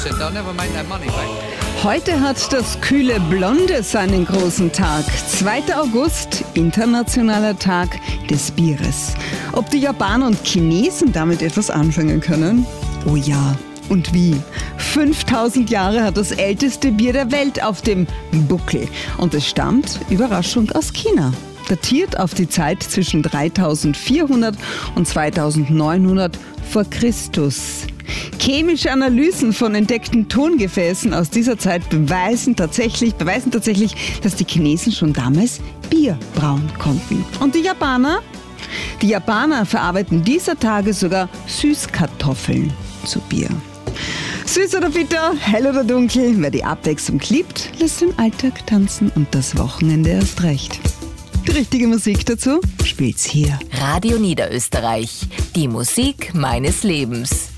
They'll never make their money back. Heute hat das kühle Blonde seinen großen Tag. 2. August, internationaler Tag des Bieres. Ob die Japaner und Chinesen damit etwas anfangen können? Oh ja, und wie? 5000 Jahre hat das älteste Bier der Welt auf dem Buckel. Und es stammt, Überraschung, aus China. Datiert auf die Zeit zwischen 3400 und 2900 vor Christus. Chemische Analysen von entdeckten Tongefäßen aus dieser Zeit beweisen tatsächlich, dass die Chinesen schon damals Bier brauen konnten. Und die Japaner? Die Japaner verarbeiten dieser Tage sogar Süßkartoffeln zu Bier. Süß oder bitter, hell oder dunkel, wer die Abwechslung liebt, lässt den Alltag tanzen und das Wochenende erst recht. Die richtige Musik dazu spielt's hier. Radio Niederösterreich, die Musik meines Lebens.